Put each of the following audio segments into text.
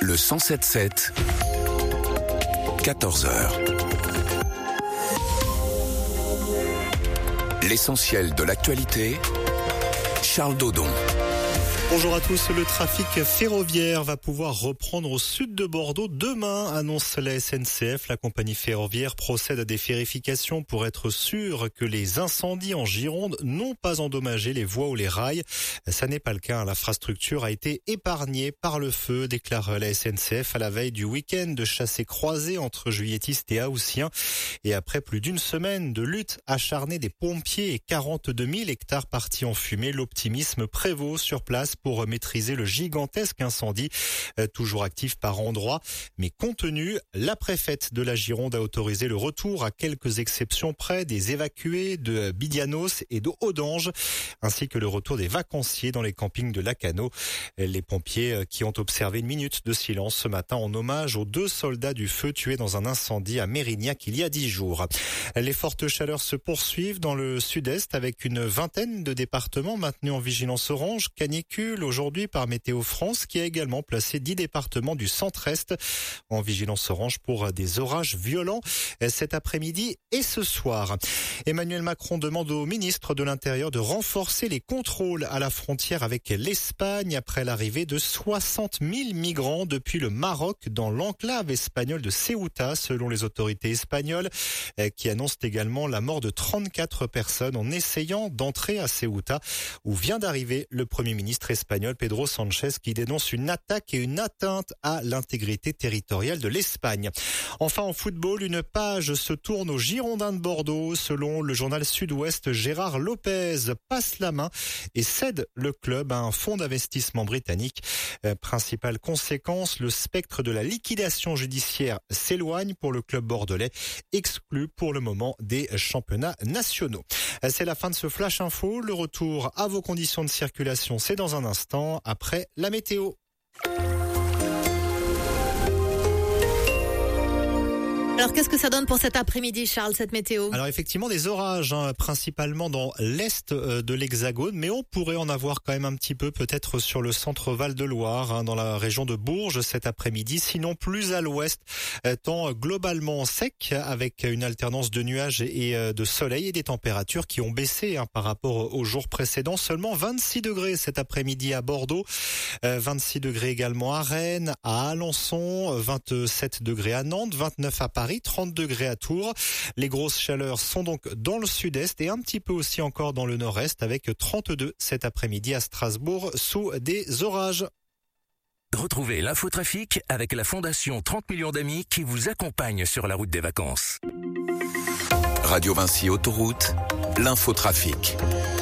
Le 107.7, 14h. L'essentiel de l'actualité, Charles Dodon. Bonjour à tous, le trafic ferroviaire va pouvoir reprendre au sud de Bordeaux demain, annonce la SNCF. La compagnie ferroviaire procède à des vérifications pour être sûr que les incendies en Gironde n'ont pas endommagé les voies ou les rails. Ça n'est pas le cas, l'infrastructure a été épargnée par le feu, déclare la SNCF à la veille du week-end de chassés-croisés entre juilletistes et haussiens. Et après plus d'une semaine de lutte acharnée des pompiers et 42 000 hectares partis en fumée, l'optimisme prévaut sur place pour maîtriser le gigantesque incendie, toujours actif par endroits, mais contenu. La préfète de la Gironde a autorisé le retour à quelques exceptions près des évacués de Bidianos et d'Audange, ainsi que le retour des vacanciers dans les campings de Lacano. Les pompiers qui ont observé une minute de silence ce matin en hommage aux 2 soldats du feu tués dans un incendie à Mérignac il y a 10 jours. Les fortes chaleurs se poursuivent dans le sud-est avec une vingtaine de départements maintenus en vigilance orange, canicule aujourd'hui par Météo France, qui a également placé 10 départements du centre-est en vigilance orange pour des orages violents cet après-midi et ce soir. Emmanuel Macron demande au ministre de l'Intérieur de renforcer les contrôles à la frontière avec l'Espagne après l'arrivée de 60 000 migrants depuis le Maroc dans l'enclave espagnole de Ceuta, selon les autorités espagnoles, qui annoncent également la mort de 34 personnes en essayant d'entrer à Ceuta, où vient d'arriver le Premier ministre espagnol Pedro Sánchez, qui dénonce une attaque et une atteinte à l'intégrité territoriale de l'Espagne. Enfin, en football, une page se tourne aux Girondins de Bordeaux. Selon le journal Sud-Ouest, Gérard Lopez passe la main et cède le club à un fonds d'investissement britannique. Principale conséquence, le spectre de la liquidation judiciaire s'éloigne pour le club bordelais, exclu pour le moment des championnats nationaux. C'est la fin de ce Flash Info. Le retour à vos conditions de circulation, c'est dans un instant après la météo. Alors qu'est-ce que ça donne pour cet après-midi, Charles, cette météo? Alors effectivement des orages, principalement dans l'est de l'Hexagone, mais on pourrait en avoir quand même un petit peu peut-être sur le centre Val-de-Loire, dans la région de Bourges cet après-midi, sinon plus à l'ouest, temps globalement sec avec une alternance de nuages et de soleil et des températures qui ont baissé par rapport aux jours précédents. Seulement 26 degrés cet après-midi à Bordeaux, 26 degrés également à Rennes, à Alençon, 27 degrés à Nantes, 29 à Paris, 30 degrés à Tours. Les grosses chaleurs sont donc dans le sud-est et un petit peu aussi encore dans le nord-est avec 32 cet après-midi à Strasbourg sous des orages. Retrouvez l'infotrafic avec la Fondation 30 millions d'amis qui vous accompagne sur la route des vacances. Radio Vinci Autoroute, l'infotrafic.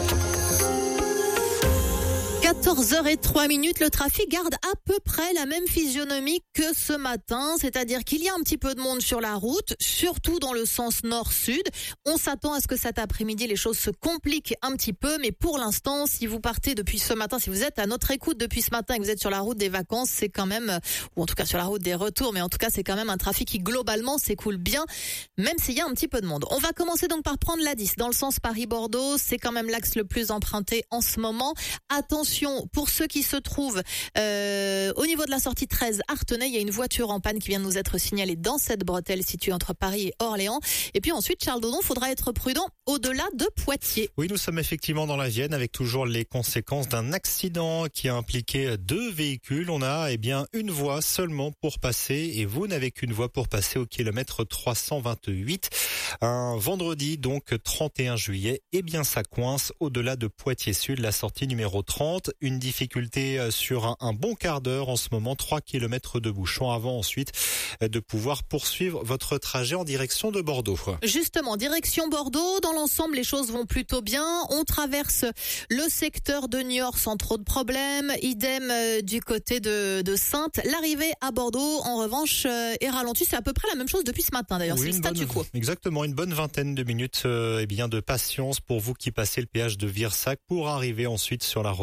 14h03, le trafic garde à peu près la même physionomie que ce matin, c'est-à-dire qu'il y a un petit peu de monde sur la route, surtout dans le sens nord-sud. On s'attend à ce que cet après-midi, les choses se compliquent un petit peu, mais pour l'instant, si vous partez depuis ce matin, si vous êtes à notre écoute depuis ce matin et que vous êtes sur la route des vacances, c'est quand même, ou en tout cas sur la route des retours, mais en tout cas c'est quand même un trafic qui globalement s'écoule bien, même s'il y a un petit peu de monde. On va commencer donc par prendre la 10 dans le sens Paris-Bordeaux, c'est quand même l'axe le plus emprunté en ce moment. Attention, pour ceux qui se trouvent au niveau de la sortie 13 Artenay, il y a une voiture en panne qui vient de nous être signalée dans cette bretelle située entre Paris et Orléans. Et puis ensuite, Charles Dodon, faudra être prudent au-delà de Poitiers. Oui, nous sommes effectivement dans la Vienne avec toujours les conséquences d'un accident qui a impliqué 2 véhicules. On a une voie seulement pour passer et vous n'avez qu'une voie pour passer au kilomètre 328. Un vendredi, donc 31 juillet, ça coince au-delà de Poitiers-Sud, la sortie numéro 30. Une difficulté sur un bon quart d'heure en ce moment, 3 km de bouchons avant ensuite de pouvoir poursuivre votre trajet en direction de Bordeaux. Justement, direction Bordeaux, dans l'ensemble les choses vont plutôt bien. On traverse le secteur de Niort sans trop de problèmes, idem du côté de Saintes. L'arrivée à Bordeaux, en revanche, est ralentie. C'est à peu près la même chose depuis ce matin d'ailleurs, oui, c'est le statu quo. Exactement, une bonne vingtaine de minutes de patience pour vous qui passez le péage de Virsac pour arriver ensuite sur la rocade Bordeaux.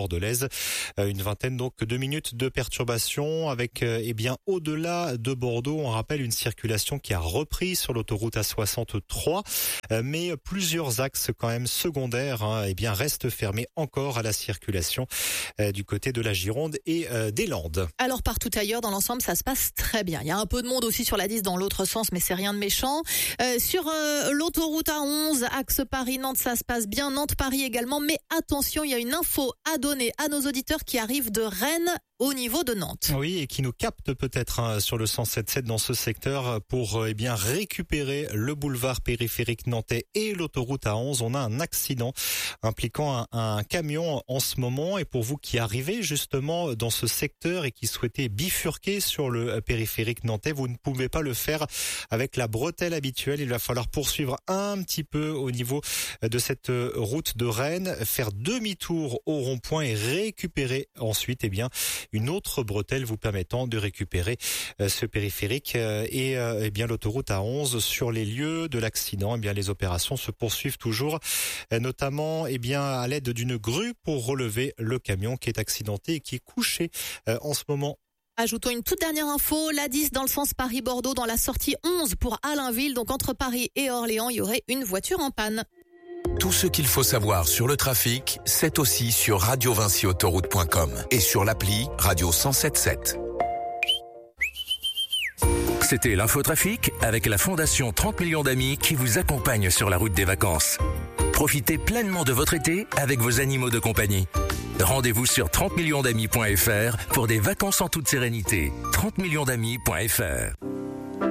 bordelaise. Une vingtaine donc de minutes de perturbation avec au-delà de Bordeaux, on rappelle une circulation qui a repris sur l'autoroute A63, mais plusieurs axes quand même secondaires restent fermés encore à la circulation du côté de la Gironde et des Landes. Alors partout ailleurs dans l'ensemble ça se passe très bien. Il y a un peu de monde aussi sur la 10 dans l'autre sens, mais c'est rien de méchant. Sur l'autoroute A11, axe Paris-Nantes, ça se passe bien. Nantes-Paris également, mais attention, il y a une info à donner à nos auditeurs qui arrivent de Rennes au niveau de Nantes. Oui, et qui nous capte peut-être sur le 107.7 dans ce secteur pour récupérer le boulevard périphérique nantais et l'autoroute A11. On a un accident impliquant un camion en ce moment, et pour vous qui arrivez justement dans ce secteur et qui souhaitez bifurquer sur le périphérique nantais, vous ne pouvez pas le faire avec la bretelle habituelle. Il va falloir poursuivre un petit peu au niveau de cette route de Rennes, faire demi-tour au rond-point et récupérer ensuite une autre bretelle vous permettant de récupérer ce périphérique et l'autoroute A11 sur les lieux de l'accident. Les opérations se poursuivent toujours, notamment à l'aide d'une grue pour relever le camion qui est accidenté et qui est couché en ce moment. Ajoutons une toute dernière info, la 10 dans le sens Paris-Bordeaux, dans la sortie 11 pour Allainville, donc entre Paris et Orléans, il y aurait une voiture en panne. Tout ce qu'il faut savoir sur le trafic, c'est aussi sur radiovinciautoroute.com et sur l'appli Radio 107.7. C'était l'infotrafic avec la Fondation 30 millions d'amis qui vous accompagne sur la route des vacances. Profitez pleinement de votre été avec vos animaux de compagnie. Rendez-vous sur 30millionsdamis.fr pour des vacances en toute sérénité. 30millionsdamis.fr